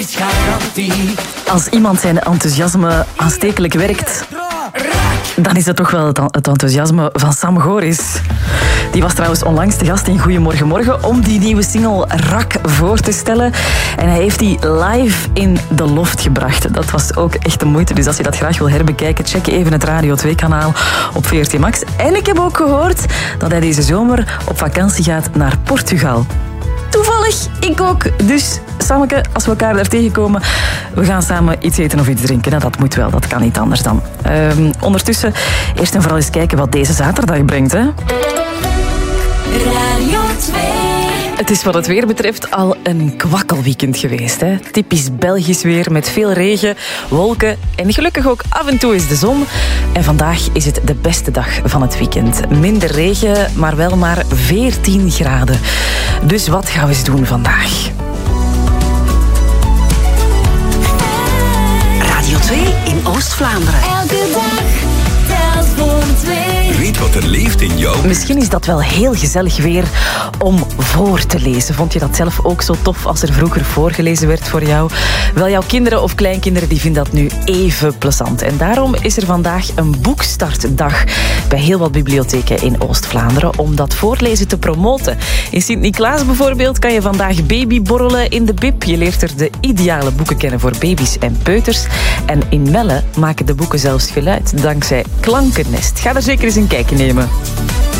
Als iemand zijn enthousiasme aanstekelijk werkt, dan is het toch wel het enthousiasme van Sam Goris. Die was trouwens onlangs de gast in Goedemorgen Morgen om die nieuwe single Rak voor te stellen. En hij heeft die live in de loft gebracht. Dat was ook echt de moeite. Dus als je dat graag wil herbekijken, check even het Radio 2-kanaal op VRT Max. En ik heb ook gehoord dat hij deze zomer op vakantie gaat naar Portugal. Toevallig, ik ook. Dus, Sammeke, als we elkaar daar tegenkomen, we gaan samen iets eten of iets drinken. Dat moet wel, dat kan niet anders dan. Ondertussen, eerst en vooral eens kijken wat deze zaterdag brengt, hè. Radio 2. Het is wat het weer betreft al een kwakkelweekend geweest, hè. Typisch Belgisch weer met veel regen, wolken en gelukkig ook af en toe is de zon. En vandaag is het de beste dag van het weekend. Minder regen, maar wel maar 14 graden. Dus wat gaan we eens doen vandaag? Radio 2 in Oost-Vlaanderen. Elke dag telt voor 2. Weet wat er leeft in jou. Misschien is dat wel heel gezellig weer om voor te lezen. Vond je dat zelf ook zo tof als er vroeger voorgelezen werd voor jou? Wel, jouw kinderen of kleinkinderen die vinden dat nu even plezant. En daarom is er vandaag een boekstartdag bij heel wat bibliotheken in Oost-Vlaanderen om dat voorlezen te promoten. In Sint-Niklaas bijvoorbeeld kan je vandaag babyborrelen in de bib. Je leert er de ideale boeken kennen voor baby's en peuters. En in Melle maken de boeken zelfs geluid dankzij Klankennest. Ga er zeker eens een kijkje nemen.